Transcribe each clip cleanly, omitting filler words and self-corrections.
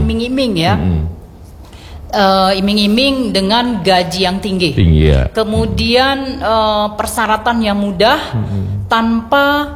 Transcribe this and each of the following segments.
iming-iming ya. Iming-iming dengan gaji yang tinggi. Ya. Kemudian persyaratan yang mudah tanpa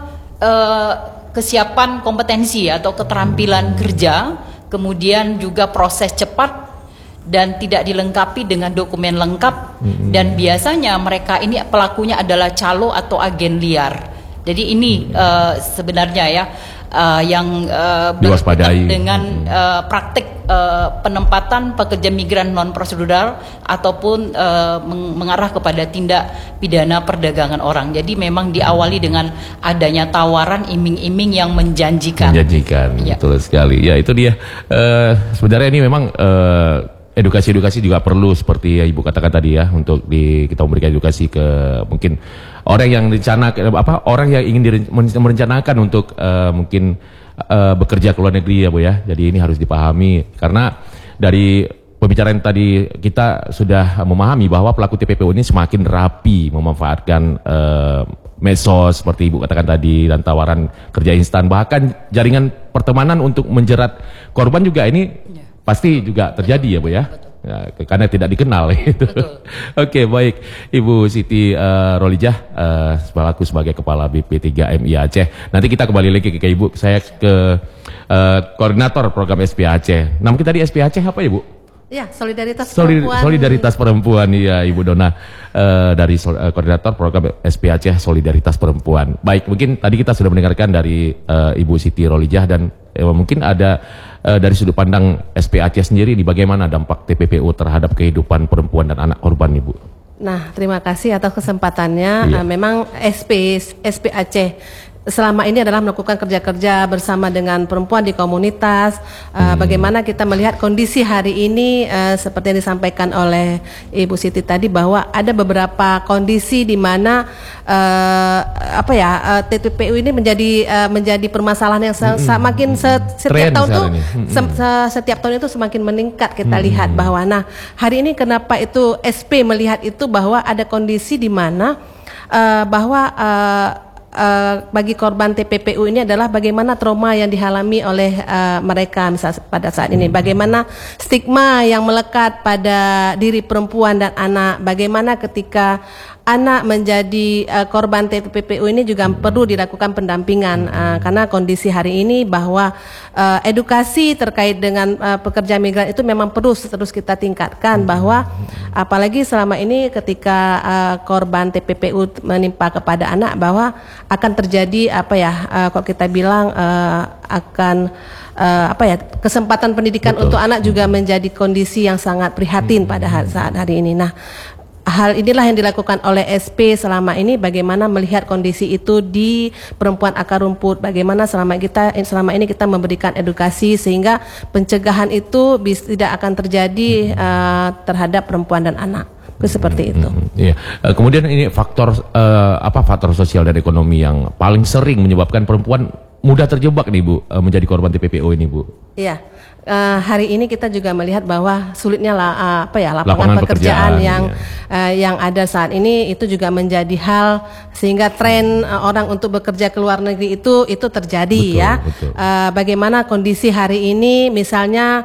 kesiapan kompetensi atau keterampilan kerja, kemudian juga proses cepat dan tidak dilengkapi dengan dokumen lengkap, dan biasanya mereka ini pelakunya adalah calo atau agen liar. Jadi ini sebenarnya ya yang diwaspadai dengan praktik penempatan pekerja migran non prosedural ataupun mengarah kepada tindak pidana perdagangan orang. Jadi memang diawali dengan adanya tawaran iming-iming yang menjanjikan. Ya. Betul sekali. Ya, itu dia. Sebenarnya ini memang edukasi juga perlu, seperti ya Ibu katakan tadi ya, untuk kita memberikan edukasi ke mungkin orang yang orang yang ingin merencanakan untuk mungkin bekerja ke luar negeri ya Bu ya. Jadi ini harus dipahami, karena dari pembicaraan tadi kita sudah memahami bahwa pelaku TPPU ini semakin rapi memanfaatkan medsos seperti Ibu katakan tadi, dan tawaran kerja instan, bahkan jaringan pertemanan untuk menjerat korban juga ini pasti juga terjadi ya Bu ya. Ya, karena tidak dikenal gitu. Oke, baik Ibu Siti Rolijah sebagai Kepala BP3MI Aceh. Nanti kita kembali lagi ke Ibu. Saya ke Koordinator Program SP Aceh. Nama kita di SP Aceh apa Ibu? Ya, Solidaritas Perempuan. Solidaritas Perempuan, ya Ibu Dona dari Koordinator Program SP Aceh Solidaritas Perempuan. Baik, mungkin tadi kita sudah mendengarkan dari Ibu Siti Rolijah, dan mungkin ada dari sudut pandang SP Aceh sendiri, di bagaimana dampak TPPU terhadap kehidupan perempuan dan anak korban Ibu. Nah, terima kasih atas kesempatannya. Memang SP Aceh selama ini adalah melakukan kerja-kerja bersama dengan perempuan di komunitas. Bagaimana kita melihat kondisi hari ini, seperti yang disampaikan oleh Ibu Siti tadi, bahwa ada beberapa kondisi di mana TPPU ini menjadi permasalahan yang semakin setiap tahun itu semakin meningkat. Kita lihat bahwa hari ini kenapa itu SP melihat itu, bahwa ada kondisi di mana bagi korban TPPU ini adalah bagaimana trauma yang dialami oleh mereka misalnya pada saat ini, bagaimana stigma yang melekat pada diri perempuan dan anak, bagaimana ketika anak menjadi korban TPPU ini juga perlu dilakukan pendampingan, karena kondisi hari ini bahwa edukasi terkait dengan pekerja migran itu memang perlu terus kita tingkatkan, bahwa apalagi selama ini ketika korban TPPU menimpa kepada anak, bahwa akan terjadi kalau kita bilang akan kesempatan pendidikan untuk anak juga menjadi kondisi yang sangat prihatin pada saat hari ini. Nah, hal inilah yang dilakukan oleh SP selama ini, bagaimana melihat kondisi itu di perempuan akar rumput, bagaimana selama ini kita memberikan edukasi sehingga pencegahan itu tidak akan terjadi terhadap perempuan dan anak. Seperti itu. Iya. Kemudian ini faktor sosial dan ekonomi yang paling sering menyebabkan perempuan mudah terjebak nih Bu, menjadi korban TPPO ini Bu. Iya. Hari ini kita juga melihat bahwa sulitnya lapangan pekerjaan yang ada saat ini, itu juga menjadi hal sehingga tren orang untuk bekerja ke luar negeri itu terjadi. Betul. Bagaimana kondisi hari ini, misalnya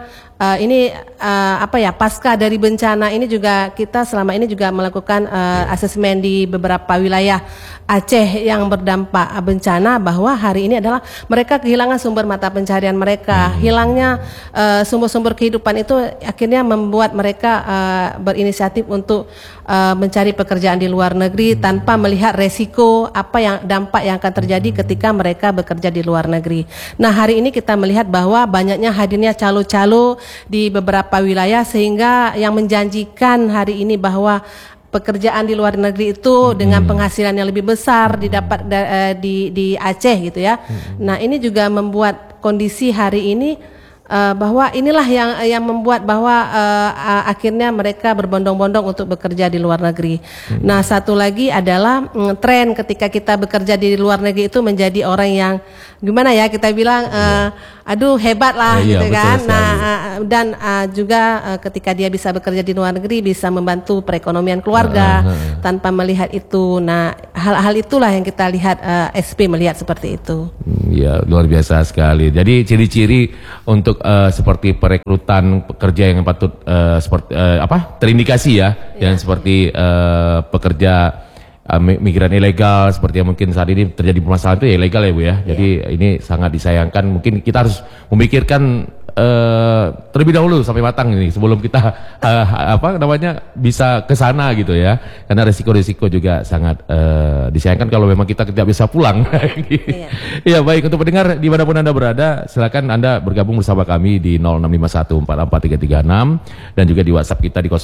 pasca dari bencana ini juga kita selama ini juga melakukan asesmen di beberapa wilayah Aceh yang berdampak bencana, bahwa hari ini adalah mereka kehilangan sumber mata pencarian mereka, hilangnya sumber-sumber kehidupan itu akhirnya membuat mereka berinisiatif untuk mencari pekerjaan di luar negeri tanpa melihat resiko dampak yang akan terjadi ketika mereka bekerja di luar negeri. Nah, hari ini kita melihat bahwa banyaknya hadirnya calo-calo di beberapa wilayah, sehingga yang menjanjikan hari ini bahwa pekerjaan di luar negeri itu dengan penghasilan yang lebih besar didapat di Aceh gitu ya. Nah, ini juga membuat kondisi hari ini bahwa inilah yang membuat bahwa akhirnya mereka berbondong-bondong untuk bekerja di luar negeri. Nah, satu lagi adalah tren ketika kita bekerja di luar negeri itu menjadi orang yang gimana ya, kita bilang aduh hebat lah gitu kan. Nah, dan juga ketika dia bisa bekerja di luar negeri bisa membantu perekonomian keluarga tanpa melihat itu. Nah, hal-hal itulah yang kita lihat, SP melihat seperti itu. Ya, luar biasa sekali. Jadi ciri-ciri untuk seperti perekrutan pekerja yang patut seperti terindikasi ya, yang seperti pekerja migran ilegal seperti yang mungkin saat ini terjadi permasalahan itu ya ilegal ya Bu ya. Jadi ini sangat disayangkan. Mungkin kita harus memikirkan terlebih dahulu sampai matang ini sebelum kita bisa ke sana gitu ya. Karena resiko-resiko juga sangat disayangkan kalau memang kita tidak bisa pulang. Iya baik, untuk pendengar dimanapun Anda berada, silakan Anda bergabung bersama kami di 0651443336 dan juga di WhatsApp kita di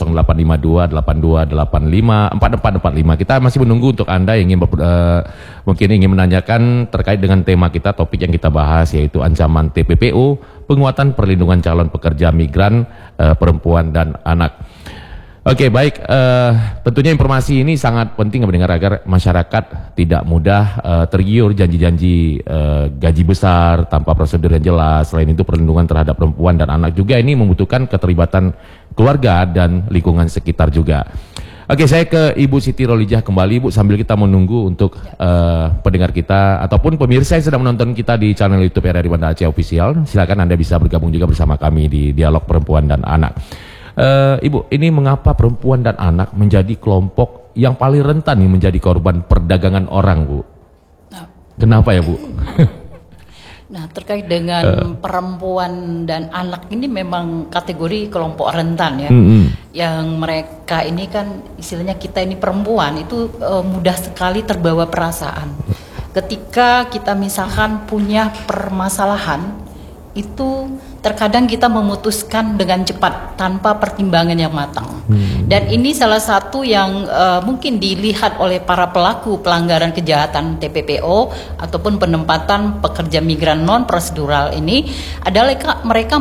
085282854445. Kita masih menunggu untuk Anda yang ingin mungkin ingin menanyakan terkait dengan tema kita, topik yang kita bahas yaitu ancaman TPPO, penguatan perlindungan calon pekerja migran perempuan dan anak. Oke, baik, tentunya informasi ini sangat penting mendengar agar masyarakat tidak mudah tergiur janji-janji gaji besar tanpa prosedur yang jelas. Selain itu perlindungan terhadap perempuan dan anak juga ini membutuhkan keterlibatan keluarga dan lingkungan sekitar juga. Oke, saya ke Ibu Siti Rolijah kembali, Bu, sambil kita menunggu untuk pendengar kita ataupun pemirsa yang sedang menonton kita di channel YouTube RRI Banda Aceh Official. Silakan Anda bisa bergabung juga bersama kami di Dialog Perempuan dan Anak. Ibu, ini mengapa perempuan dan anak menjadi kelompok yang paling rentan nih menjadi korban perdagangan orang, Bu? Kenapa ya, Bu? Nah, terkait dengan perempuan dan anak ini memang kategori kelompok rentan ya. Yang mereka ini kan istilahnya kita ini perempuan itu mudah sekali terbawa perasaan. Ketika kita misalkan punya permasalahan, itu terkadang kita memutuskan dengan cepat tanpa pertimbangan yang matang. Dan ini salah satu yang mungkin dilihat oleh para pelaku pelanggaran kejahatan TPPO ataupun penempatan pekerja migran non prosedural ini adalah mereka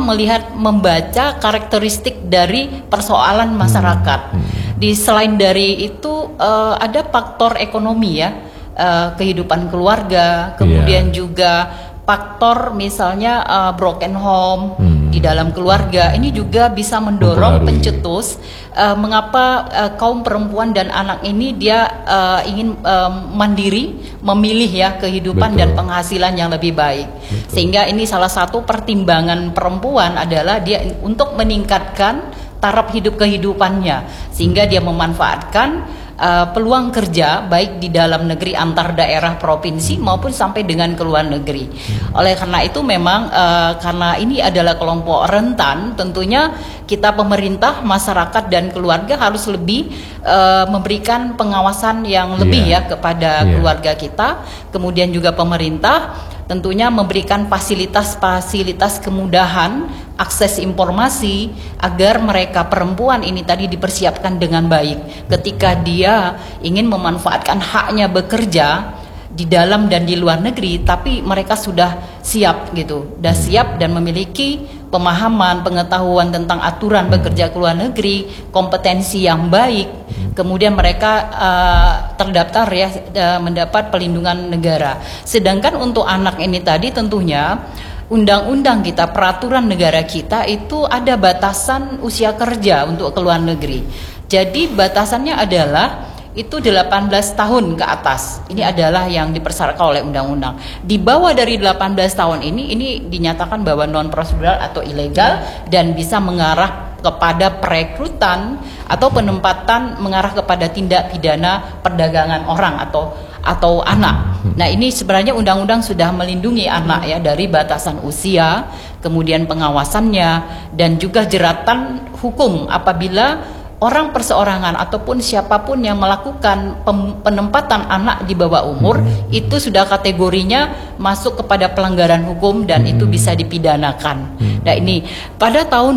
membaca karakteristik dari persoalan masyarakat. Selain dari itu ada faktor ekonomi ya, kehidupan keluarga, kemudian juga faktor misalnya broken home di dalam keluarga, ini juga bisa mendorong pencetus mengapa kaum perempuan dan anak ini dia ingin mandiri, memilih ya kehidupan dan penghasilan yang lebih baik. Sehingga ini salah satu pertimbangan perempuan adalah dia untuk meningkatkan taraf hidup kehidupannya, sehingga dia memanfaatkan peluang kerja baik di dalam negeri antar daerah provinsi maupun sampai dengan ke luar negeri. Oleh karena itu memang karena ini adalah kelompok rentan, tentunya kita pemerintah, masyarakat dan keluarga harus lebih memberikan pengawasan yang lebih ya kepada keluarga kita. Kemudian juga pemerintah tentunya memberikan fasilitas-fasilitas kemudahan akses informasi agar mereka perempuan ini tadi dipersiapkan dengan baik ketika dia ingin memanfaatkan haknya bekerja di dalam dan di luar negeri, tapi mereka sudah siap gitu, sudah siap dan memiliki pemahaman, pengetahuan tentang aturan bekerja ke luar negeri, kompetensi yang baik, kemudian mereka terdaftar ya mendapat perlindungan negara. Sedangkan untuk anak ini tadi tentunya undang-undang kita, peraturan negara kita itu ada batasan usia kerja untuk ke luar negeri. Jadi batasannya adalah itu 18 tahun ke atas. Ini adalah yang dipersyaratkan oleh undang-undang. Di bawah dari 18 tahun ini dinyatakan bahwa non prosedural atau ilegal dan bisa mengarah kepada perekrutan atau penempatan mengarah kepada tindak pidana perdagangan orang atau anak. Nah, ini sebenarnya undang-undang sudah melindungi anak ya dari batasan usia, kemudian pengawasannya dan juga jeratan hukum apabila orang perseorangan ataupun siapapun yang melakukan penempatan anak di bawah umur itu sudah kategorinya masuk kepada pelanggaran hukum dan itu bisa dipidanakan. Nah, ini pada tahun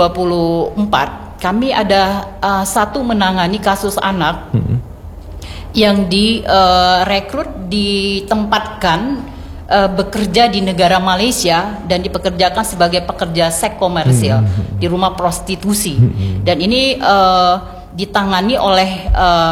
2024 kami ada satu menangani kasus anak yang direkrut ditempatkan bekerja di negara Malaysia dan dipekerjakan sebagai pekerja seks komersil di rumah prostitusi. Dan ini ditangani oleh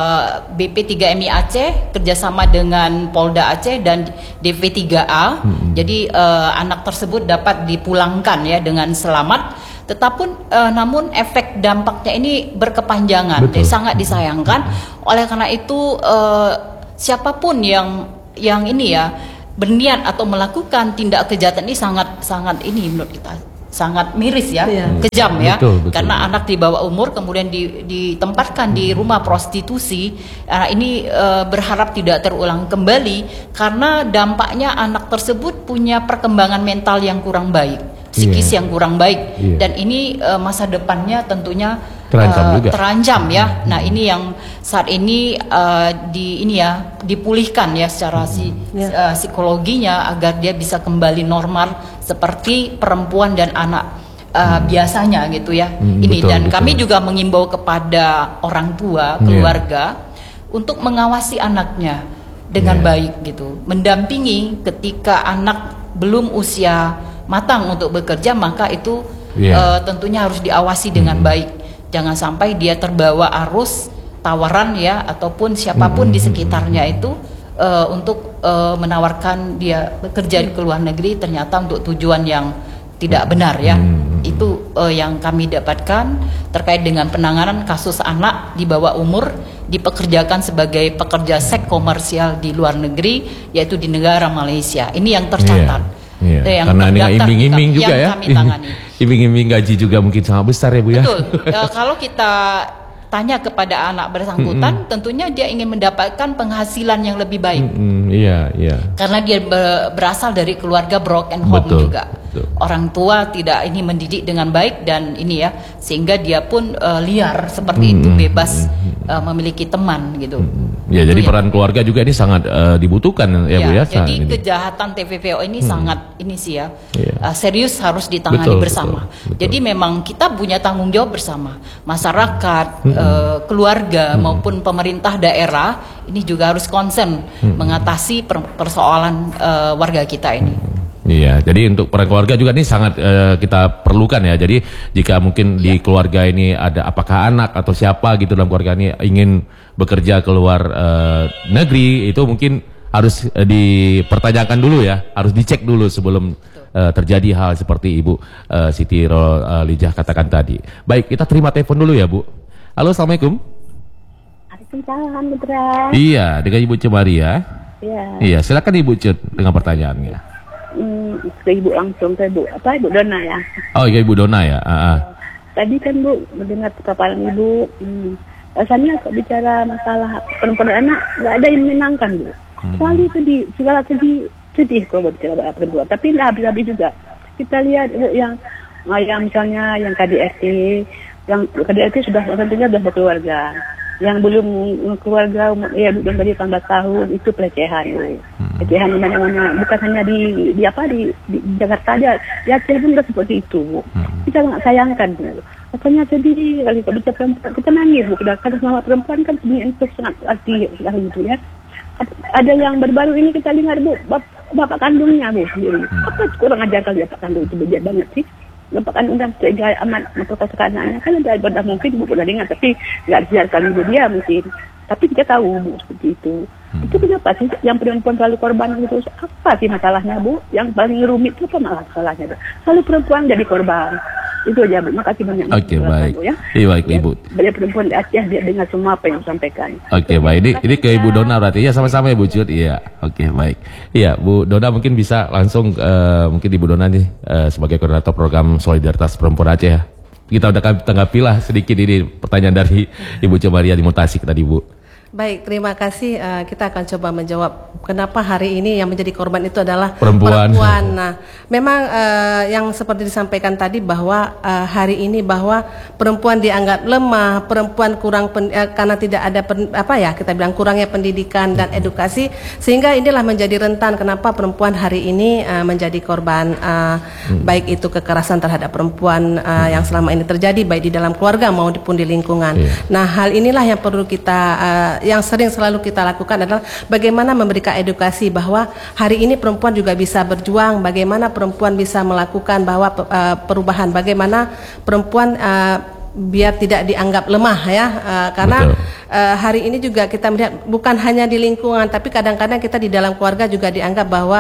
BP3MI Aceh kerjasama dengan Polda Aceh dan DV3A. Jadi anak tersebut dapat dipulangkan ya dengan selamat. Namun efek dampaknya ini berkepanjangan, sangat disayangkan. Oleh karena itu siapapun yang ini ya berniat atau melakukan tindak kejahatan ini sangat ini menurut kita sangat miris ya, kejam ya, betul. karena anak di bawah umur kemudian ditempatkan di rumah prostitusi. Ini berharap tidak terulang kembali karena dampaknya anak tersebut punya perkembangan mental yang kurang baik, psikis yang kurang baik, dan ini masa depannya tentunya terancam ya. Nah ini yang saat ini dipulihkan ya secara psikologinya agar dia bisa kembali normal seperti perempuan dan anak biasanya gitu ya. Betul. Kami juga mengimbau kepada orang tua, keluarga untuk mengawasi anaknya dengan baik gitu, mendampingi ketika anak belum usia matang untuk bekerja, maka itu tentunya harus diawasi dengan baik. Jangan sampai dia terbawa arus tawaran ya ataupun siapapun di sekitarnya itu untuk menawarkan dia bekerja ke luar negeri ternyata untuk tujuan yang tidak benar ya. Itu yang kami dapatkan terkait dengan penanganan kasus anak di bawah umur dipekerjakan sebagai pekerja seks komersial di luar negeri, yaitu di negara Malaysia. Ini yang tercatat. Karena ini iming-iming juga ya. Iming-iming gaji juga mungkin sangat besar ya Bu ya. Betul. Kalau kita tanya kepada anak bersangkutan, tentunya dia ingin mendapatkan penghasilan yang lebih baik. Karena dia berasal dari keluarga broken home juga. Orang tua tidak ini mendidik dengan baik dan ini ya, sehingga dia pun liar seperti itu, bebas memiliki teman gitu. Ya, jadi peran keluarga juga ini sangat dibutuhkan ya Bu ya. Jadi kejahatan TPPO ini sangat ini sih ya, serius harus ditangani bersama. Jadi memang kita punya tanggung jawab bersama, masyarakat, keluarga maupun pemerintah daerah ini juga harus concern mengatasi persoalan warga kita ini. Iya, jadi untuk peran keluarga juga ini sangat kita perlukan ya. Jadi jika mungkin di keluarga ini ada apakah anak atau siapa gitu dalam keluarga ini ingin bekerja keluar negeri, itu mungkin harus dipertanyakan dulu ya, harus dicek dulu sebelum terjadi hal seperti Ibu Siti Rolijah katakan tadi. Baik, kita terima telepon dulu ya Bu. Halo, assalamualaikum. Waalaikumsalam, Budra. Iya, dengan Ibu Cemaria. Iya, silakan Ibu Cut dengan pertanyaannya. Ke Ibu langsung ke Ibu Dona ya. Oh iya, Ibu Dona ya. Tadi kan Bu mendengar kepalan Ibu, rasanya kok bicara masalah perempuan dan anak nggak ada yang menyenangkan Bu. Selalu sedih kalau bicara perempuan, tapi nggak habis-habis juga. Kita lihat yang misalnya yang KDRT, sudah tentunya sudah berkeluarga. Yang belum keluarga ya belum dari 18 tahun itu pelecehan. Pelecehan di mana-mana, bukan hanya di Jakarta aja, di Aceh pun seperti itu Bu. Kita nggak sayangkan Bu. Rasanya sedih kali kalau bicara perempuan, kita nangis Bu. Kadang sama perempuan kan sebenarnya itu sangat arti gitu ya. Ada yang baru-baru ini kita lihat Bu, bapak kandungnya Bu sendiri. Apa kurang ajar kali bapak kandung itu, bejat banget sih. Bapak kandung dan tega amat memperkosakan anaknya, kan ada mungkin Bu pernah dengar, tapi nggak disiarkan ibu dia mungkin. Tapi kita tahu Bu seperti itu. Itu kenapa sih yang perempuan selalu korban gitu? Apa sih masalahnya Bu? Yang paling rumit itu apa masalahnya? Selalu perempuan jadi korban. Itu aja Bu. Makasih banyak. Oke, baik. Ya. Iya, baik Ibu. Banyak perempuan di Aceh dia dengar semua apa yang disampaikan. Oke, baik. Ini ke Ibu Dona berarti ya, sama-sama ya Bu Cut. Iya. Oke, baik. Iya, Bu Dona mungkin bisa langsung mungkin Ibu Dona nih sebagai koordinator program Solidaritas Perempuan Aceh ya. Kita udah tanggapilah sedikit ini pertanyaan dari Ibu Cemaria di Tasik tadi Bu. Baik, terima kasih. Kita akan coba menjawab kenapa hari ini yang menjadi korban itu adalah perempuan. Nah, memang yang seperti disampaikan tadi bahwa hari ini bahwa perempuan dianggap lemah, perempuan kurang karena tidak ada kita bilang kurangnya pendidikan dan edukasi, sehingga inilah menjadi rentan kenapa perempuan hari ini menjadi korban baik itu kekerasan terhadap perempuan yang selama ini terjadi baik di dalam keluarga maupun di lingkungan. Nah, hal inilah yang perlu kita yang sering selalu kita lakukan adalah bagaimana memberikan edukasi bahwa hari ini perempuan juga bisa berjuang, bagaimana perempuan bisa melakukan bahwa perubahan, bagaimana perempuan biar tidak dianggap lemah ya, karena hari ini juga kita melihat bukan hanya di lingkungan, tapi kadang-kadang kita di dalam keluarga juga dianggap bahwa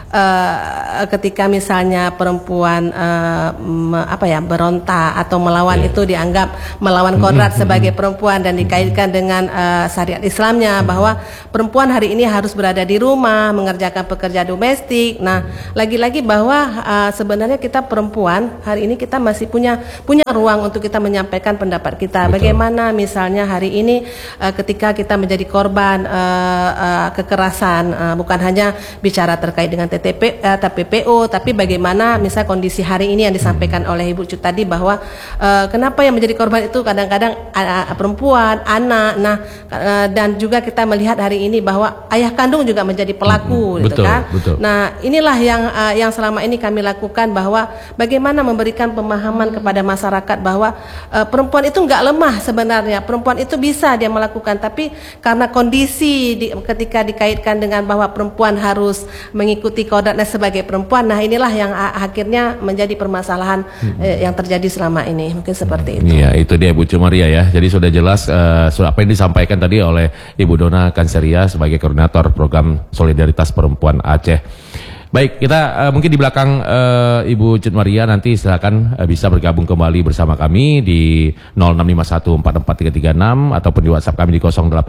ketika misalnya perempuan berontak atau melawan itu dianggap melawan kodrat sebagai perempuan dan dikaitkan dengan syariat Islamnya bahwa perempuan hari ini harus berada di rumah mengerjakan pekerjaan domestik. Nah, lagi-lagi bahwa sebenarnya kita perempuan hari ini kita masih punya ruang untuk kita menyampaikan pendapat kita. Betul. Bagaimana misalnya hari ini ketika kita menjadi korban kekerasan, bukan hanya bicara terkait dengan TPPO, tapi bagaimana misal kondisi hari ini yang disampaikan oleh Ibu Cut tadi bahwa kenapa yang menjadi korban itu kadang-kadang perempuan, anak, dan juga kita melihat hari ini bahwa ayah kandung juga menjadi pelaku, gitu kan? Betul. Nah, inilah yang selama ini kami lakukan bahwa bagaimana memberikan pemahaman kepada masyarakat bahwa perempuan itu nggak lemah sebenarnya, perempuan itu bisa dia melakukan, tapi karena kondisi ketika dikaitkan dengan bahwa perempuan harus mengikuti kodratnya sebagai perempuan. Nah, inilah yang akhirnya menjadi permasalahan yang terjadi selama ini. Mungkin seperti itu. Iya, itu dia Bu Cumaria ya. Jadi sudah jelas apa yang disampaikan tadi oleh Ibu Dona Kanseria sebagai koordinator program Solidaritas Perempuan Aceh. Baik, kita mungkin di belakang Ibu Cut Maria nanti silakan bisa bergabung kembali bersama kami di 0651443336 ataupun di WhatsApp kami di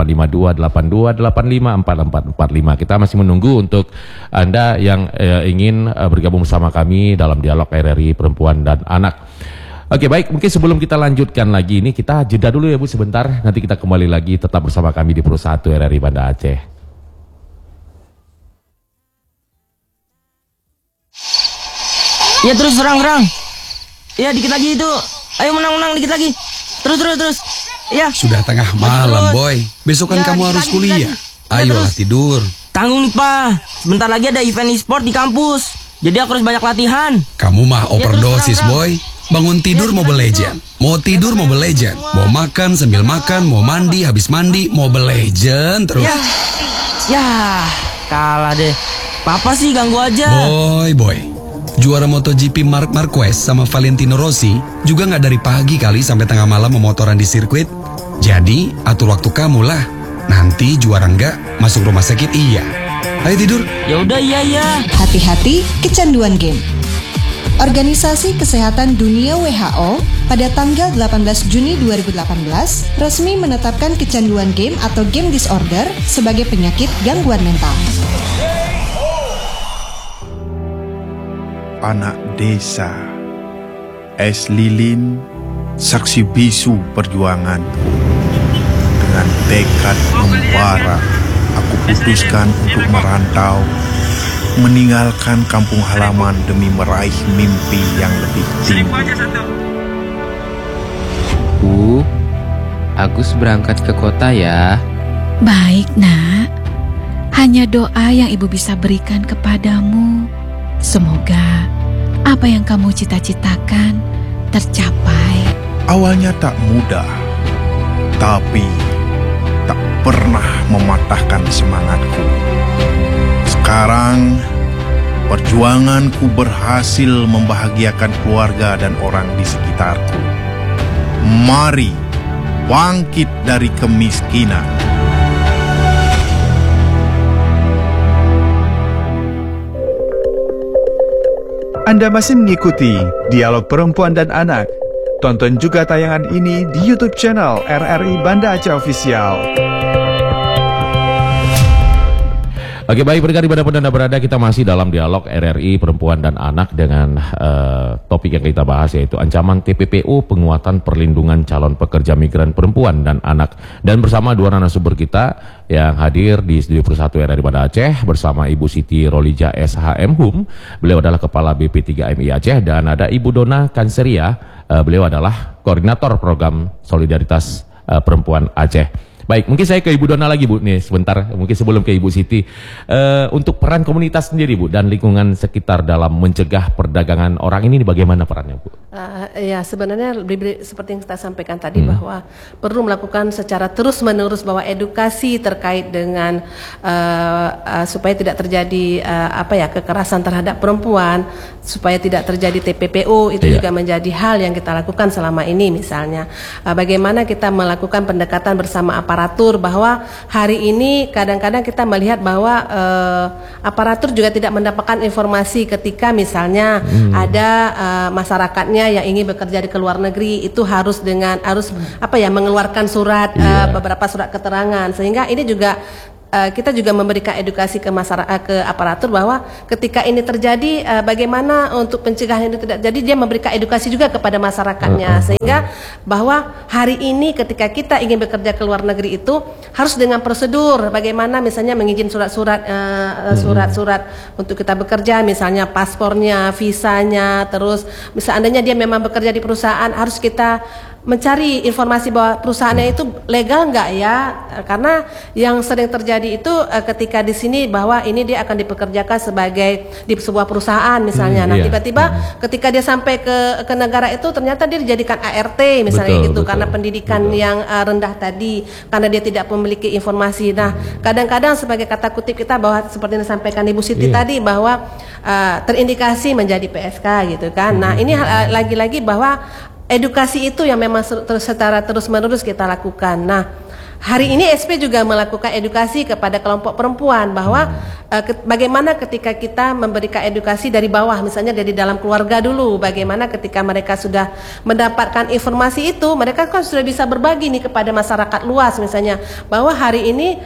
085282854445. Kita masih menunggu untuk Anda yang ingin bergabung bersama kami dalam dialog RRI Perempuan dan Anak. Oke, baik, mungkin sebelum kita lanjutkan lagi ini kita jeda dulu ya Bu sebentar. Nanti kita kembali lagi tetap bersama kami di Pro 1 RRI Banda Aceh. Ya terus serang. Ya dikit lagi itu. Ayo menang dikit lagi. Terus. Ya. Sudah tengah malam, Boy. Besok kan Ya, kamu harus kuliah. Ayolah tidur. Tanggung nih, Pak. Sebentar lagi ada event e-sport di kampus. Jadi aku harus banyak latihan. Kamu mah overdosis, terus, Boy. Bangun tidur Mobile Legend. Mau tidur Mobile Legend. Mau makan sambil makan, mau mandi habis mandi Mobile Legend terus. Ya, kalah deh. Papa sih ganggu aja. Boy. Juara MotoGP Marc Marquez sama Valentino Rossi juga nggak dari pagi kali sampai tengah malam memotoran di sirkuit. Jadi atur waktu kamu lah. Nanti juara nggak masuk rumah sakit iya. Ayo tidur. Ya udah iya. Hati-hati kecanduan game. Organisasi Kesehatan Dunia WHO pada tanggal 18 Juni 2018 resmi menetapkan kecanduan game atau game disorder sebagai penyakit gangguan mental. Anak desa, es lilin, saksi bisu perjuanganku. Dengan tekad membara, aku putuskan untuk merantau, meninggalkan kampung halaman demi meraih mimpi yang lebih tinggi. Bu, Agus berangkat ke kota ya. Baik, Nak. Hanya doa yang Ibu bisa berikan kepadamu. Semoga apa yang kamu cita-citakan tercapai. Awalnya tak mudah, tapi tak pernah mematahkan semangatku. Sekarang, perjuanganku berhasil membahagiakan keluarga dan orang di sekitarku. Mari bangkit dari kemiskinan. Anda masih mengikuti Dialog Perempuan dan Anak. Tonton juga tayangan ini di YouTube channel RRI Banda Aceh Official. Oke, baik, pendengar dimanapun Anda berada, kita masih dalam dialog RRI Perempuan dan Anak dengan topik yang kita bahas yaitu ancaman TPPO, penguatan perlindungan calon pekerja migran perempuan dan anak. Dan bersama dua narasumber kita yang hadir di Studio Pro 1 RRI Banda Aceh bersama Ibu Siti Rolija SHM Hum, beliau adalah Kepala BP3MI Aceh, dan ada Ibu Dona Kanseria, beliau adalah Koordinator Program Solidaritas Perempuan Aceh. Baik, mungkin saya ke Ibu Dona lagi Bu, nih sebentar, mungkin sebelum ke Ibu Siti. Untuk peran komunitas sendiri Bu, dan lingkungan sekitar dalam mencegah perdagangan orang ini bagaimana perannya Bu? Ya sebenarnya seperti yang kita sampaikan tadi bahwa perlu melakukan secara terus-menerus bahwa edukasi terkait dengan supaya tidak terjadi kekerasan terhadap perempuan, supaya tidak terjadi TPPO, itu juga menjadi hal yang kita lakukan selama ini. Misalnya bagaimana kita melakukan pendekatan bersama aparat aparatur, bahwa hari ini kadang-kadang kita melihat bahwa aparatur juga tidak mendapatkan informasi ketika misalnya ada masyarakatnya yang ingin bekerja di luar negeri, itu harus mengeluarkan surat, beberapa surat keterangan, sehingga ini juga kita juga memberikan edukasi ke masyarakat, ke aparatur, bahwa ketika ini terjadi, bagaimana untuk pencegahan ini tidak jadi, dia memberikan edukasi juga kepada masyarakatnya, sehingga bahwa hari ini ketika kita ingin bekerja ke luar negeri itu harus dengan prosedur, bagaimana misalnya mengizin surat-surat untuk kita bekerja, misalnya paspornya, visanya, terus misalnya dia memang bekerja di perusahaan, harus kita mencari informasi bahwa perusahaannya itu legal nggak ya, karena yang sering terjadi itu ketika di sini bahwa ini dia akan dipekerjakan sebagai di sebuah perusahaan misalnya, tiba-tiba ketika dia sampai ke negara itu ternyata dia dijadikan ART misalnya, betul. Karena pendidikan yang rendah tadi, karena dia tidak memiliki informasi. Nah, kadang-kadang sebagai kata kutip kita bahwa seperti yang disampaikan Ibu Siti tadi, bahwa terindikasi menjadi PSK gitu kan. Nah, ini lagi-lagi bahwa edukasi itu yang memang secara terus-menerus kita lakukan. Nah, hari ini SP juga melakukan edukasi kepada kelompok perempuan bahwa bagaimana ketika kita memberikan edukasi dari bawah, misalnya dari dalam keluarga dulu, bagaimana ketika mereka sudah mendapatkan informasi itu, mereka kan sudah bisa berbagi nih kepada masyarakat luas, misalnya bahwa hari ini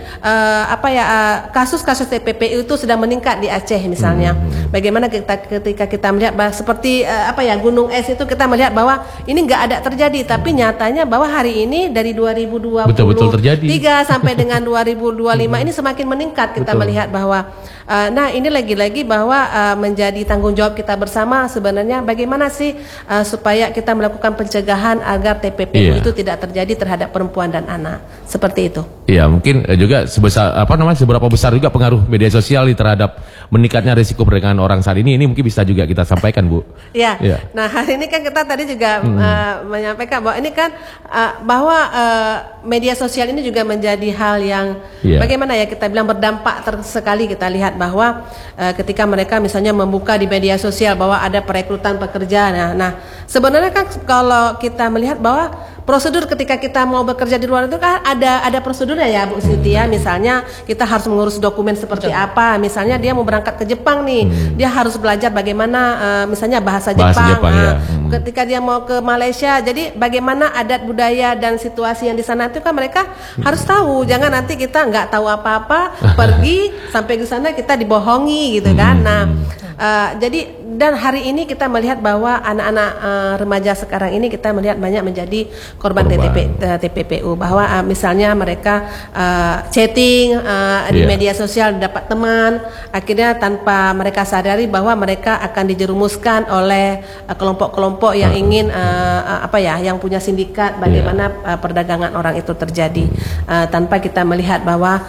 kasus-kasus TPPU itu sudah meningkat di Aceh misalnya. Bagaimana ketika kita melihat seperti gunung es itu, kita melihat bahwa ini nggak ada terjadi, tapi nyatanya bahwa hari ini dari 2020 betul terjadi 3 sampai dengan 2025 ini semakin meningkat, kita melihat bahwa nah ini lagi-lagi bahwa menjadi tanggung jawab kita bersama sebenarnya bagaimana sih supaya kita melakukan pencegahan agar TPPU itu tidak terjadi terhadap perempuan dan anak, seperti itu. Iya, mungkin juga seberapa besar juga pengaruh media sosial terhadap meningkatnya risiko perdagangan orang saat ini mungkin bisa juga kita sampaikan, Bu. Iya. Nah, hari ini kan kita tadi juga menyampaikan bahwa ini kan bahwa media sosial ini juga menjadi hal yang bagaimana ya kita bilang berdampak sekali. Kita lihat bahwa ketika mereka misalnya membuka di media sosial bahwa ada perekrutan pekerja. Nah, sebenarnya kan kalau kita melihat bahwa prosedur ketika kita mau bekerja di luar itu kan ada prosedurnya ya, Bu Siti ya. Misalnya kita harus mengurus dokumen seperti apa. Misalnya dia mau berangkat ke Jepang nih, dia harus belajar bagaimana misalnya bahasa Jepang. Ketika dia mau ke Malaysia, jadi bagaimana adat budaya dan situasi yang di sana itu kan mereka harus tahu. Jangan nanti kita nggak tahu apa-apa, pergi sampai ke sana kita dibohongi gitu kan. Nah, jadi dan hari ini kita melihat bahwa anak-anak remaja sekarang ini kita melihat banyak menjadi korban TPPU, bahwa misalnya mereka chatting di media sosial, dapat teman, akhirnya tanpa mereka sadari bahwa mereka akan dijerumuskan oleh kelompok-kelompok yang ingin yang punya sindikat, bagaimana perdagangan orang itu terjadi tanpa kita melihat bahwa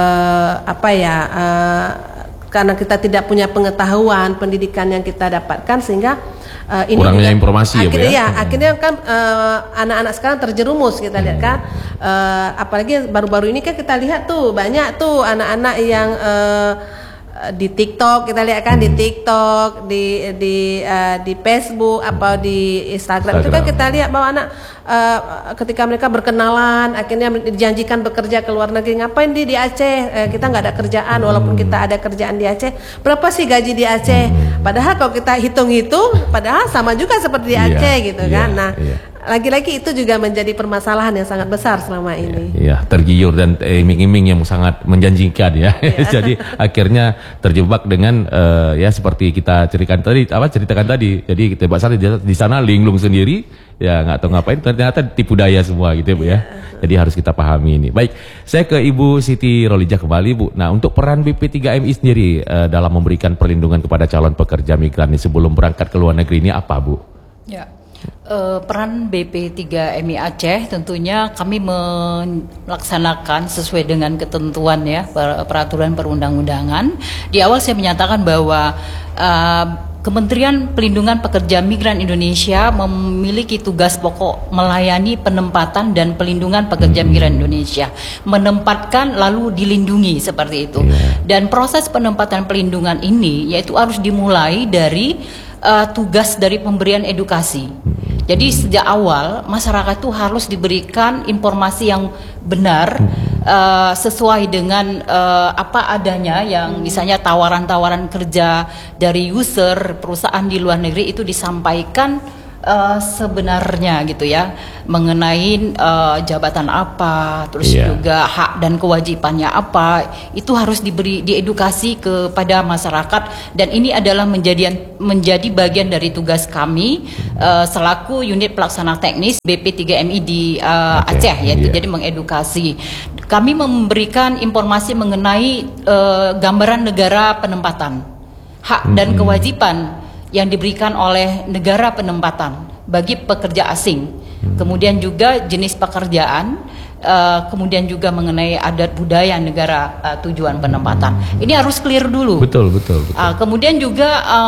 karena kita tidak punya pengetahuan pendidikan yang kita dapatkan, sehingga ini kurangnya informasi akhirnya kan anak-anak sekarang terjerumus, kita lihat kan apalagi baru-baru ini kan kita lihat tuh banyak tuh anak-anak yang di TikTok, kita lihat kan di TikTok, di Facebook atau di Instagram itu kan kita lihat bahwa anak ketika mereka berkenalan akhirnya dijanjikan bekerja ke luar negeri. Ngapain di Aceh, kita nggak ada kerjaan, walaupun kita ada kerjaan di Aceh, berapa sih gaji di Aceh, padahal kalau kita hitung-hitung padahal sama juga seperti di Aceh gitu kan. Nah, lagi-lagi itu juga menjadi permasalahan yang sangat besar selama ini. Iya, tergiur dan iming-iming yang sangat menjanjikan ya. Jadi akhirnya terjebak dengan seperti kita ceritakan tadi. Jadi kita di sana linglung sendiri, ya nggak tahu ngapain, ternyata tipu daya semua gitu ya, Bu ya. Jadi harus kita pahami ini. Baik, saya ke Ibu Siti Rolijah kembali, Bu. Nah, untuk peran BP3MI sendiri dalam memberikan perlindungan kepada calon pekerja migran sebelum berangkat ke luar negeri ini apa, Bu? Ya. Peran BP3MI Aceh tentunya kami melaksanakan sesuai dengan ketentuan ya peraturan perundang-undangan. Di awal saya menyatakan bahwa Kementerian Pelindungan Pekerja Migran Indonesia memiliki tugas pokok melayani penempatan dan pelindungan pekerja migran Indonesia, menempatkan lalu dilindungi seperti itu. Dan proses penempatan pelindungan ini yaitu harus dimulai dari tugas dari pemberian edukasi. Jadi sejak awal masyarakat itu harus diberikan informasi yang benar, sesuai dengan apa adanya, yang misalnya tawaran-tawaran kerja dari user perusahaan di luar negeri itu disampaikan sebenarnya gitu ya, mengenai jabatan apa, terus juga hak dan kewajibannya apa, itu harus diedukasi kepada masyarakat, dan ini adalah menjadi bagian dari tugas kami selaku unit pelaksana teknis BP3MI di Aceh, yaitu jadi mengedukasi. Kami memberikan informasi mengenai gambaran negara penempatan, hak dan kewajiban yang diberikan oleh negara penempatan bagi pekerja asing, kemudian juga jenis pekerjaan, kemudian juga mengenai adat budaya negara tujuan penempatan. Ini harus clear dulu. Betul. Kemudian juga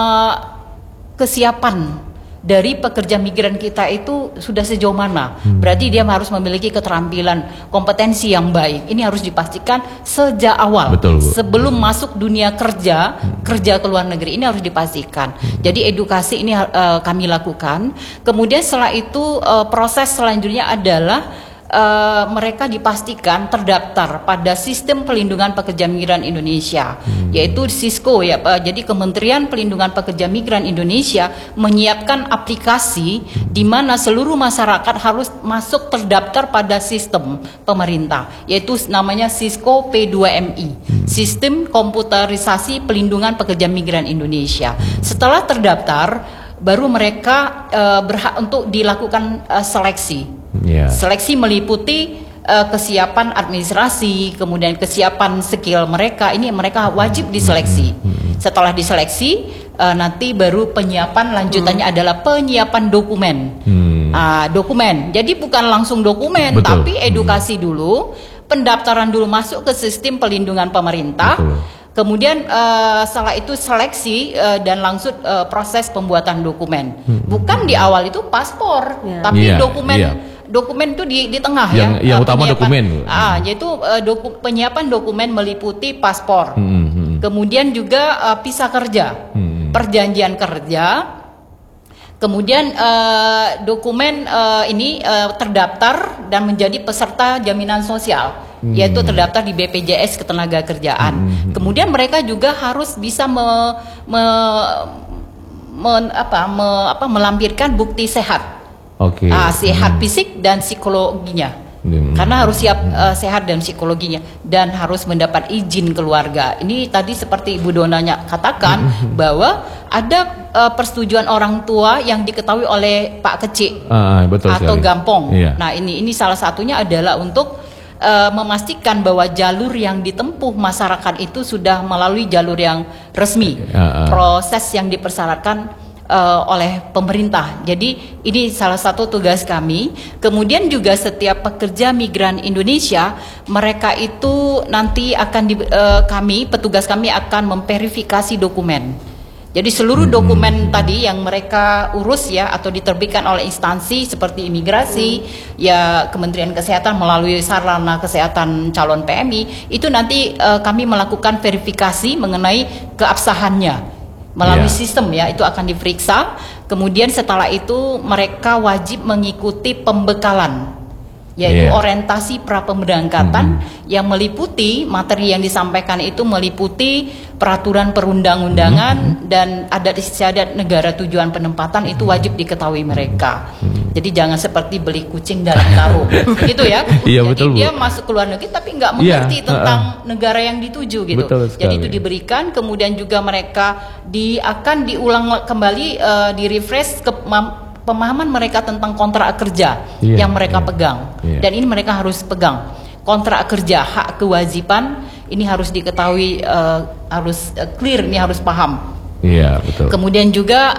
kesiapan dari pekerja migran kita itu sudah sejauh mana. Berarti dia harus memiliki keterampilan, kompetensi yang baik. Ini harus dipastikan sejak awal. Sebelum masuk dunia kerja ke luar negeri, ini harus dipastikan. Jadi edukasi ini kami lakukan. Kemudian setelah itu proses selanjutnya adalah mereka dipastikan terdaftar pada Sistem Pelindungan Pekerja Migran Indonesia, yaitu SISCO ya. Jadi Kementerian Pelindungan Pekerja Migran Indonesia menyiapkan aplikasi di mana seluruh masyarakat harus masuk terdaftar pada sistem pemerintah, yaitu namanya SISCO P2MI, Sistem Komputerisasi Pelindungan Pekerja Migran Indonesia. Setelah terdaftar, baru mereka berhak untuk dilakukan seleksi. Seleksi meliputi kesiapan administrasi, kemudian kesiapan skill mereka. Ini mereka wajib diseleksi. Setelah diseleksi, nanti baru penyiapan lanjutannya adalah penyiapan dokumen. Dokumen. Jadi bukan langsung dokumen, tapi edukasi dulu, pendaftaran dulu masuk ke sistem pelindungan pemerintah. Kemudian setelah itu seleksi dan langsung proses pembuatan dokumen. Bukan di awal itu paspor, tapi dokumen itu di tengah yang utama dokumen. Yaitu penyiapan dokumen meliputi paspor, kemudian juga visa kerja, perjanjian kerja, kemudian dokumen ini terdaftar dan menjadi peserta jaminan sosial, yaitu terdaftar di BPJS Ketenagakerjaan. Kemudian mereka juga harus bisa melampirkan bukti sehat. Sehat fisik dan psikologinya, karena harus siap sehat dan psikologinya, dan harus mendapat izin keluarga. Ini tadi seperti Ibu Donanya katakan bahwa ada persetujuan orang tua yang diketahui oleh Pak Kecik atau Gampong. Nah ini salah satunya adalah untuk memastikan bahwa jalur yang ditempuh masyarakat itu sudah melalui jalur yang resmi, proses yang dipersyaratkan oleh pemerintah. Jadi ini salah satu tugas kami. Kemudian juga setiap pekerja migran Indonesia, mereka itu nanti akan petugas kami akan memverifikasi dokumen. Jadi seluruh dokumen tadi yang mereka urus ya, atau diterbitkan oleh instansi seperti imigrasi, ya Kementerian Kesehatan melalui sarana kesehatan calon PMI, itu nanti kami melakukan verifikasi mengenai keabsahannya melalui sistem ya, itu akan diperiksa. Kemudian setelah itu mereka wajib mengikuti pembekalan, yaitu orientasi pra-pemberangkatan yang meliputi materi yang disampaikan itu meliputi peraturan perundang-undangan dan adat istiadat negara tujuan penempatan, itu wajib diketahui mereka. Jadi jangan seperti beli kucing dalam karung gitu ya. Jadi dia masuk ke luar negeri tapi nggak mengerti tentang negara yang dituju gitu. Jadi itu diberikan, kemudian juga mereka akan diulang kembali, di-refresh pemahaman mereka tentang kontrak kerja yang mereka pegang. Dan ini mereka harus pegang kontrak kerja, hak kewajiban ini harus diketahui, harus clear, ini harus paham. Kemudian juga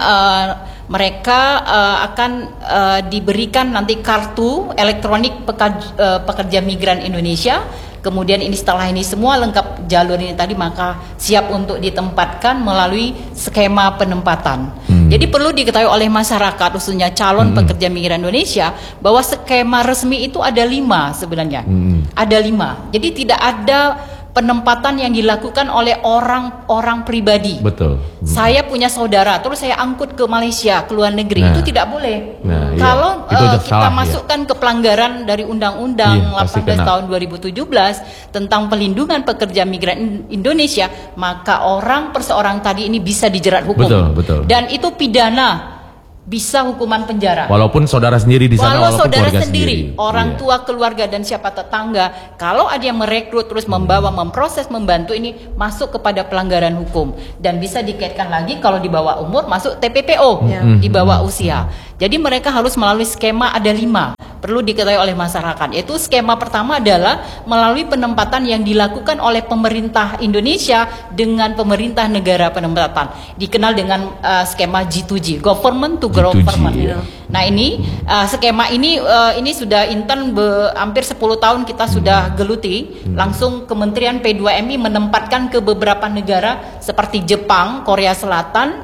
mereka akan diberikan nanti kartu elektronik pekerja migran Indonesia. Kemudian ini setelah ini semua lengkap jalur ini tadi, maka siap untuk ditempatkan melalui skema penempatan. Jadi perlu diketahui oleh masyarakat, khususnya calon pekerja migran Indonesia, bahwa skema resmi itu ada 5 sebenarnya. Ada 5. Jadi tidak ada penempatan yang dilakukan oleh orang pribadi. Betul. Saya punya saudara, terus saya angkut ke Malaysia, ke luar negeri, itu tidak boleh. Kalau Itu kita salah, masukkan ke pelanggaran dari Undang-Undang 18 kena. tahun 2017 tentang pelindungan pekerja migran Indonesia, maka orang perseorang tadi ini bisa dijerat hukum. Betul. Dan itu pidana, bisa hukuman penjara. Walaupun saudara sendiri di sana, Walau walaupun saudara keluarga sendiri, orang tua, keluarga, dan siapa tetangga, kalau ada yang merekrut terus membawa, memproses, membantu, ini masuk kepada pelanggaran hukum dan bisa dikaitkan lagi kalau di bawah umur masuk TPPO, di bawah usia. Jadi mereka harus melalui skema, ada 5 perlu diketahui oleh masyarakat. Yaitu skema pertama adalah melalui penempatan yang dilakukan oleh pemerintah Indonesia dengan pemerintah negara penempatan, dikenal dengan skema G2G, Government to Government. Nah ini skema ini sudah intern hampir 10 tahun kita sudah geluti. Langsung Kementerian P2MI menempatkan ke beberapa negara seperti Jepang, Korea Selatan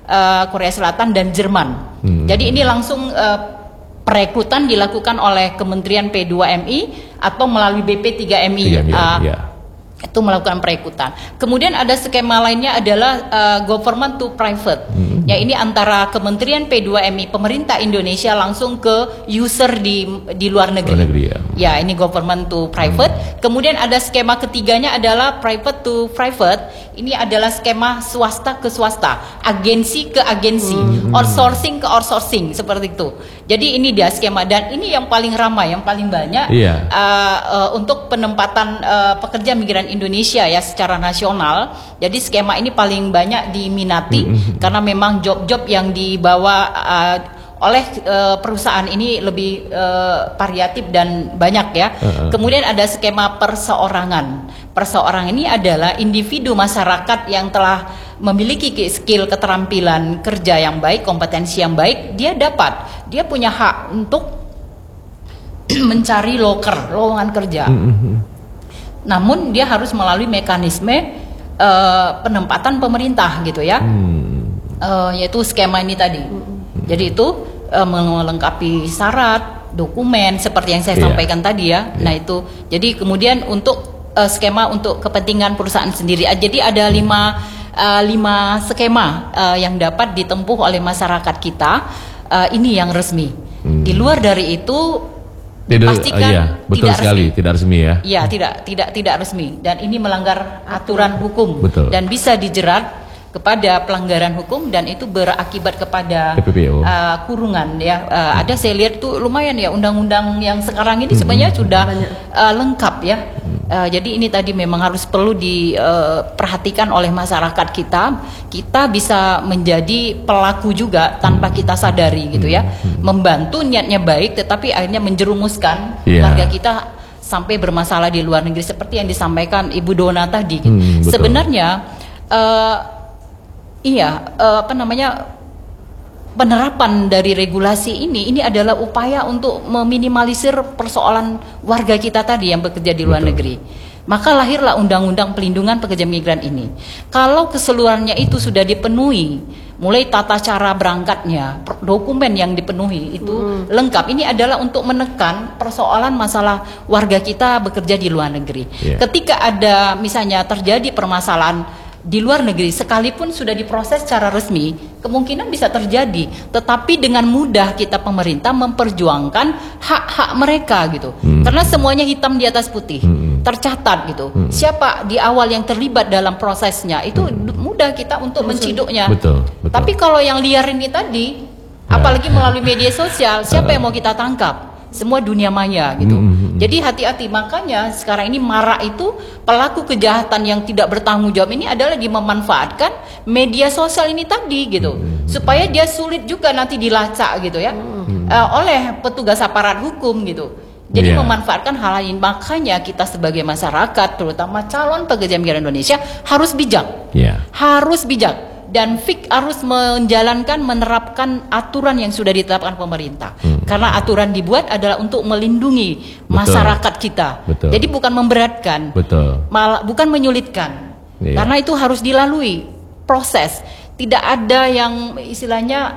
dan Jerman. Jadi ini langsung perekrutan dilakukan oleh Kementerian P2MI atau melalui BP3MI. Itu melakukan perekrutan. Kemudian ada skema lainnya adalah government to private. Ya ini antara Kementerian P2MI, pemerintah Indonesia langsung ke user di luar negeri. Ya ini government to private. Kemudian ada skema ketiganya adalah private to private. Ini adalah skema swasta ke swasta, agensi ke agensi, outsourcing ke outsourcing, seperti itu. Jadi ini dia skema, dan ini yang paling ramai, yang paling banyak untuk penempatan pekerja migran Indonesia ya secara nasional. Jadi skema ini paling banyak diminati karena memang job-job yang dibawa oleh perusahaan ini lebih variatif dan banyak ya. Kemudian ada skema perseorangan. Perseorangan ini adalah individu masyarakat yang telah memiliki skill, keterampilan kerja yang baik, kompetensi yang baik, dia punya hak untuk mencari lowongan kerja. Namun dia harus melalui mekanisme penempatan pemerintah gitu ya, yaitu skema ini tadi. Jadi itu melengkapi syarat, dokumen seperti yang saya sampaikan tadi ya. Nah itu, jadi kemudian untuk skema untuk kepentingan perusahaan sendiri. Jadi ada 5 skema yang dapat ditempuh oleh masyarakat kita. Ini yang resmi. Di luar dari itu pastikan betul sekali, tidak resmi ya. Iya, tidak resmi, dan ini melanggar aturan hukum. Betul. Dan bisa dijerat kepada pelanggaran hukum, dan itu berakibat kepada kurungan ya. Ada saya lihat tuh lumayan ya, undang-undang yang sekarang ini sebenarnya sudah lengkap ya. Jadi ini tadi memang harus perlu diperhatikan oleh masyarakat kita. Kita bisa menjadi pelaku juga tanpa kita sadari gitu ya. Membantu, niatnya baik, tetapi akhirnya menjerumuskan warga kita sampai bermasalah di luar negeri seperti yang disampaikan Ibu Dona tadi. Sebenarnya penerapan dari regulasi ini adalah upaya untuk meminimalisir persoalan warga kita tadi yang bekerja di luar negeri. Maka lahirlah Undang-Undang Pelindungan Pekerja Migran ini. Kalau keseluruhannya itu sudah dipenuhi, mulai tata cara berangkatnya, dokumen yang dipenuhi itu lengkap. Ini adalah untuk menekan persoalan masalah warga kita bekerja di luar negeri. Ketika ada misalnya terjadi permasalahan di luar negeri, sekalipun sudah diproses secara resmi, kemungkinan bisa terjadi. Tetapi dengan mudah kita pemerintah memperjuangkan hak-hak mereka gitu. Karena semuanya hitam di atas putih, tercatat gitu. Siapa di awal yang terlibat dalam prosesnya, itu mudah kita untuk menciduknya. Betul. Tapi kalau yang liar ini tadi, apalagi melalui media sosial, siapa yang mau kita tangkap? Semua dunia maya gitu. Jadi hati-hati, makanya sekarang ini marak itu pelaku kejahatan yang tidak bertanggung jawab ini adalah dimemanfaatkan media sosial ini tadi gitu, supaya dia sulit juga nanti dilacak gitu ya oleh petugas aparat hukum gitu. Jadi memanfaatkan hal lain. Makanya kita sebagai masyarakat, terutama calon pekerja migran Indonesia, harus bijak, harus bijak. Dan harus menerapkan aturan yang sudah ditetapkan pemerintah. Karena aturan dibuat adalah untuk melindungi masyarakat kita. Jadi bukan memberatkan, malah bukan menyulitkan. Karena itu harus dilalui proses. Tidak ada yang istilahnya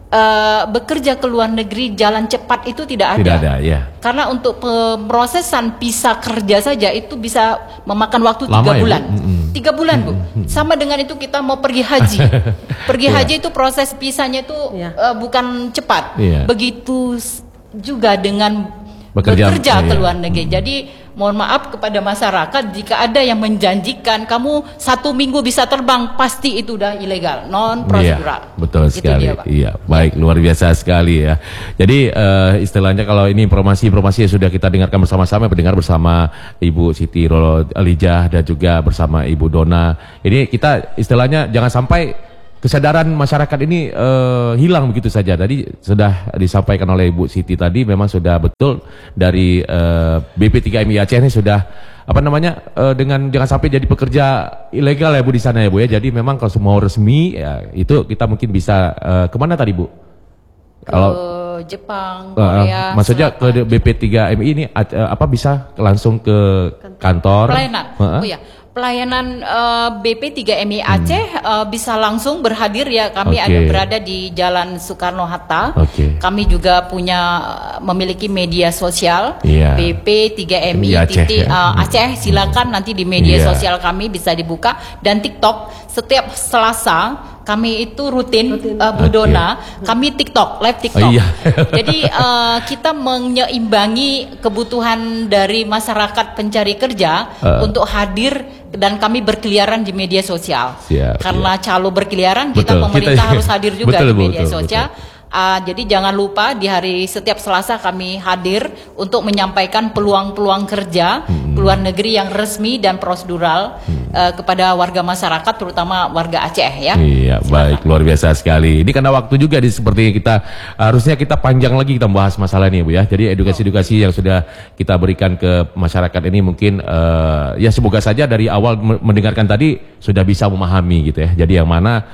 bekerja ke luar negeri jalan cepat itu tidak ada. Tidak ada, ya. Karena untuk pemrosesan visa kerja saja itu bisa memakan waktu 3 Lama ya, bulan. Bu? 3 bulan, Bu. Sama dengan itu kita mau pergi haji. Pergi haji itu proses visanya itu bukan cepat. Begitu juga dengan bekerja ke luar negeri. Jadi mohon maaf kepada masyarakat jika ada yang menjanjikan kamu 1 minggu bisa terbang, pasti itu udah ilegal, non prosedural. Betul sekali. Iya, baik, luar biasa sekali ya. Jadi istilahnya kalau ini informasi yang sudah kita dengarkan bersama-sama, mendengar bersama Ibu Siti Rolijah dan juga bersama Ibu Dona. Ini kita istilahnya jangan sampai kesadaran masyarakat ini hilang begitu saja. Tadi sudah disampaikan oleh Ibu Siti tadi, memang sudah betul dari BP3MI Aceh ini sudah dengan jangan sampai jadi pekerja ilegal ya Bu di sana ya Bu ya. Jadi memang kalau semua resmi ya itu kita mungkin bisa kemana tadi Bu? Kalau Jepang, Korea, maksudnya ke BP3MI ini bisa langsung ke kantor pelayanan. Pelayanan BP3MI Aceh bisa langsung berhadir ya. Kami ada berada di Jalan Soekarno-Hatta. Kami juga memiliki media sosial BP3MI Aceh. Silakan nanti di media sosial kami bisa dibuka, dan TikTok setiap Selasa kami itu rutin Bu Dona, kami live TikTok. Jadi kita menyeimbangi kebutuhan dari masyarakat pencari kerja untuk hadir, dan kami berkeliaran di media sosial. Karena calo berkeliaran, pemerintah harus hadir juga di media sosial. Jadi jangan lupa di setiap Selasa kami hadir untuk menyampaikan peluang-peluang kerja ke luar negeri yang resmi dan prosedural kepada warga masyarakat, terutama warga Aceh ya. Iya, baik, luar biasa sekali. Ini karena waktu juga seperti harusnya kita panjang lagi kita membahas masalah ini Bu ya. Jadi edukasi-edukasi yang sudah kita berikan ke masyarakat ini mungkin ya semoga saja dari awal mendengarkan tadi sudah bisa memahami gitu ya. Jadi yang mana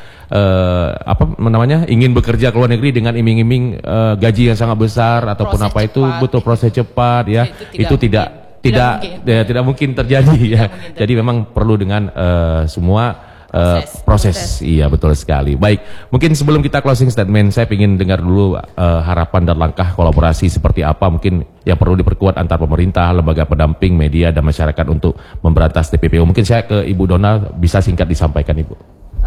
ingin bekerja ke luar negeri dengan iming-iming gaji yang sangat besar ataupun butuh proses cepat ya, itu tidak mungkin terjadi ya. Jadi memang perlu dengan semua proses. Iya, betul sekali. Baik, mungkin sebelum kita closing statement, saya ingin dengar dulu harapan dan langkah kolaborasi seperti apa mungkin yang perlu diperkuat antar pemerintah, lembaga pendamping, media dan masyarakat untuk memberantas TPPO. Mungkin saya ke Ibu Dona, bisa singkat disampaikan Ibu.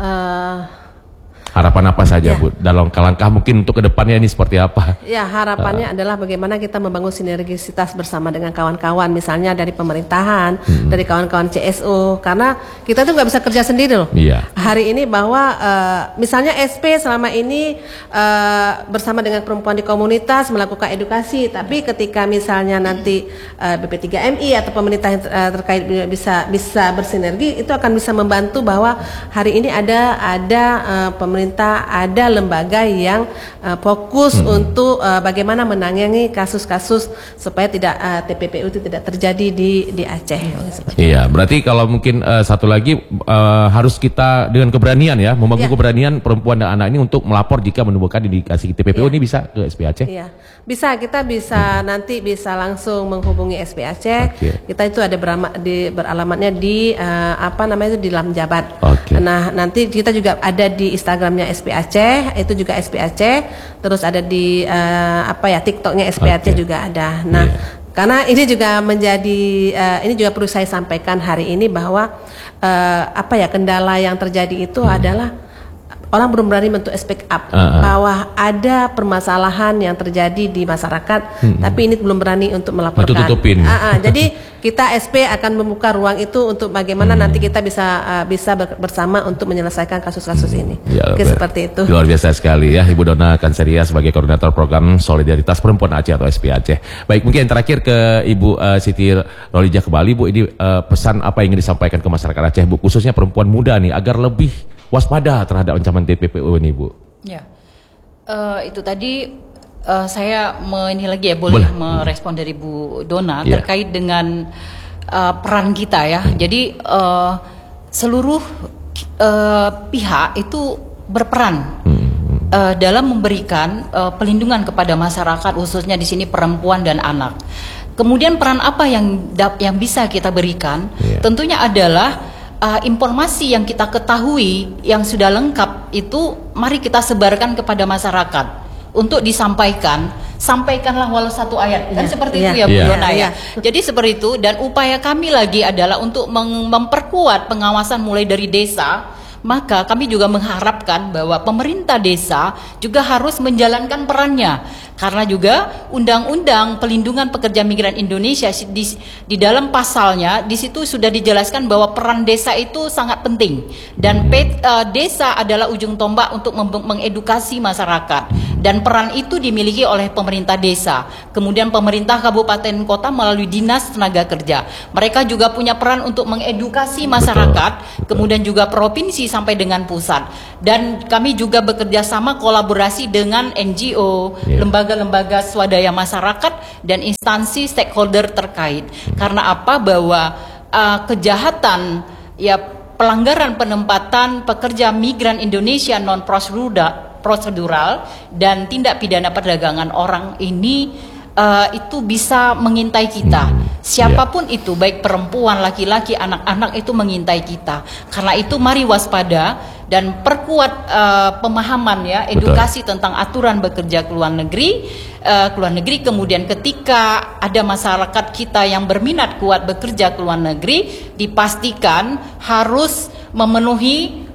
Harapan apa saja Bu dalam langkah mungkin untuk kedepannya ini seperti apa? Ya, harapannya adalah bagaimana kita membangun sinergisitas bersama dengan kawan-kawan, misalnya dari pemerintahan, dari kawan-kawan CSO, karena kita tuh nggak bisa kerja sendiri loh. Hari ini bahwa misalnya SP selama ini bersama dengan perempuan di komunitas melakukan edukasi, tapi ketika misalnya nanti BP3MI atau pemerintah yang terkait bisa bersinergi, itu akan bisa membantu bahwa hari ini ada pemerintah, ada lembaga yang fokus untuk bagaimana menangani kasus-kasus supaya TPPU itu tidak terjadi di Aceh. Iya, berarti kalau mungkin satu lagi harus kita dengan keberanian ya, membangun keberanian perempuan dan anak ini untuk melapor jika menemukan indikasi TPPU. Ini bisa ke SP Aceh? Iya, bisa. Kita bisa nanti bisa langsung menghubungi SP Aceh. Kita itu ada beralamatnya di di Lam Jabat. Nah, nanti kita juga ada di Instagramnya SP Aceh, itu juga SP Aceh, terus ada di TikToknya SP Aceh juga ada. Nah, karena ini juga ini juga perlu saya sampaikan hari ini bahwa kendala yang terjadi itu adalah orang belum berani untuk speak up bahwa ada permasalahan yang terjadi di masyarakat, tapi ini belum berani untuk melaporkan. Jadi kita SP akan membuka ruang itu untuk bagaimana nanti kita bisa bersama untuk menyelesaikan kasus-kasus ini. Seperti itu. Luar biasa sekali ya Ibu Dona Kanseria sebagai koordinator program Solidaritas Perempuan Aceh atau SP Aceh. Baik, mungkin yang terakhir ke Ibu Siti Rolijah kembali Bu, ini pesan apa yang ingin disampaikan ke masyarakat Aceh Bu, khususnya perempuan muda nih agar lebih waspada terhadap ancaman TPPU ini Bu. Ya, itu tadi saya boleh merespon dari Bu Dona terkait dengan peran kita ya. Jadi seluruh pihak itu berperan dalam memberikan pelindungan kepada masyarakat, khususnya di sini perempuan dan anak. Kemudian peran apa yang bisa kita berikan? Tentunya adalah informasi yang kita ketahui yang sudah lengkap itu mari kita sebarkan kepada masyarakat untuk sampaikanlah walau satu ayat, kan seperti itu ya Bu Dona ya. Jadi seperti itu, dan upaya kami lagi adalah untuk memperkuat pengawasan mulai dari desa. Maka kami juga mengharapkan bahwa pemerintah desa juga harus menjalankan perannya, karena juga Undang-Undang Pelindungan Pekerja Migran Indonesia di dalam pasalnya di situ sudah dijelaskan bahwa peran desa itu sangat penting, dan desa adalah ujung tombak untuk mengedukasi masyarakat, dan peran itu dimiliki oleh pemerintah desa. Kemudian pemerintah kabupaten kota melalui Dinas Tenaga Kerja, mereka juga punya peran untuk mengedukasi masyarakat. Kemudian juga provinsi sampai dengan pusat, dan kami juga bekerja sama kolaborasi dengan NGO, lembaga-lembaga swadaya masyarakat dan instansi stakeholder terkait. Karena apa? Bahwa kejahatan pelanggaran penempatan pekerja migran Indonesia non prosedural dan tindak pidana perdagangan orang ini itu bisa mengintai kita. Siapapun itu, baik perempuan, laki-laki, anak-anak, itu mengintai kita. Karena itu mari waspada dan perkuat pemahaman ya, edukasi tentang aturan bekerja ke luar negeri. Kemudian ketika ada masyarakat kita yang berminat kuat bekerja ke luar negeri, dipastikan harus memenuhi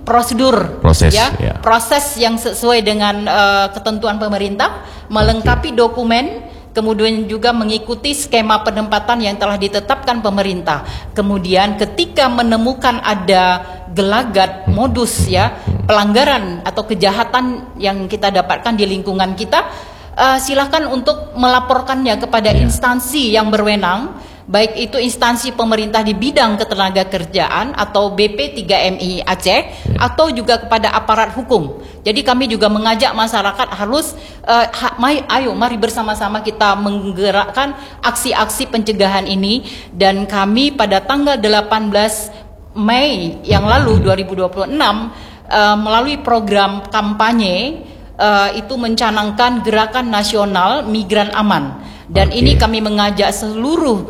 proses yang sesuai dengan ketentuan pemerintah, melengkapi dokumen, kemudian juga mengikuti skema penempatan yang telah ditetapkan pemerintah. Kemudian ketika menemukan ada gelagat modus pelanggaran atau kejahatan yang kita dapatkan di lingkungan kita, silakan untuk melaporkannya kepada instansi yang berwenang, baik itu instansi pemerintah di bidang ketenagakerjaan atau BP3MI Aceh, atau juga kepada aparat hukum. Jadi kami juga mengajak masyarakat harus mari bersama-sama kita menggerakkan aksi-aksi pencegahan ini. Dan kami pada tanggal 18 Mei yang lalu 2026 melalui program kampanye itu mencanangkan Gerakan Nasional Migran Aman. Dan ini kami mengajak seluruh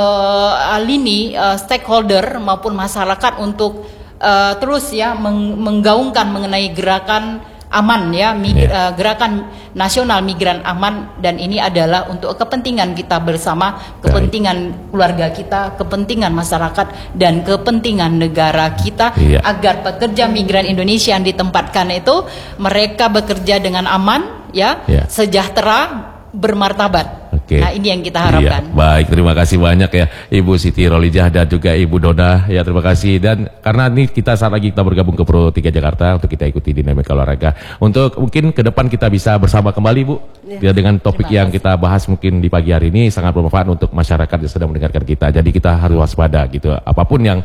lini stakeholder maupun masyarakat untuk terus menggaungkan mengenai gerakan aman Gerakan Nasional Migran Aman. Dan ini adalah untuk kepentingan kita bersama, kepentingan keluarga kita, kepentingan masyarakat, dan kepentingan negara kita, agar pekerja migran Indonesia yang ditempatkan itu mereka bekerja dengan aman, sejahtera, bermartabat. Nah, ini yang kita harapkan. Baik, terima kasih banyak ya Ibu Siti Rolijah dan juga Ibu Dona. Ya, terima kasih. Dan karena ini kita saat lagi kita bergabung ke Pro 3 Jakarta untuk kita ikuti dinamika olahraga. Untuk mungkin ke depan kita bisa bersama kembali, Bu. Dengan topik yang kita bahas mungkin di pagi hari ini sangat bermanfaat untuk masyarakat yang sedang mendengarkan kita. Jadi kita harus waspada gitu. Apapun yang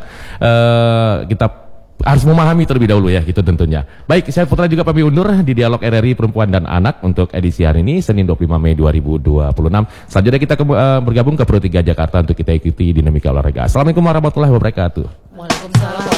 kita harus memahami terlebih dahulu ya, gitu tentunya. Baik, saya Putra juga pamit undur di Dialog RRI Perempuan dan Anak untuk edisi hari ini, Senin 25 Mei 2026. Selanjutnya kita bergabung ke Pro 3 Jakarta untuk kita ikuti dinamika olahraga. Assalamualaikum warahmatullahi wabarakatuh. Waalaikumsalam.